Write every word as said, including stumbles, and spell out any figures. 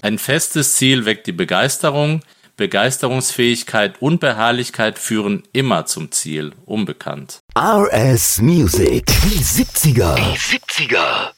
Ein festes Ziel weckt die Begeisterung. Begeisterungsfähigkeit und Beharrlichkeit führen immer zum Ziel, unbekannt. R S Music. Die siebziger. Die siebziger.